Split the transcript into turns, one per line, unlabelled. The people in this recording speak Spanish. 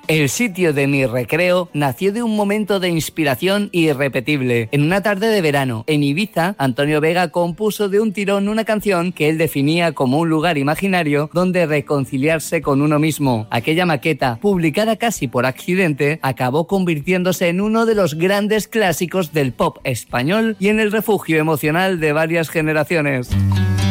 El sitio de mi recreo nació de un momento de inspiración irrepetible. En una tarde de verano, en Ibiza, Antonio Vega compuso de un tirón una canción que él definía como un lugar imaginario donde reconciliarse con uno mismo. Aquella maqueta, publicada casi por accidente, acabó convirtiéndose en uno de los grandes clásicos del pop español y en el refugio emocional de varias generaciones.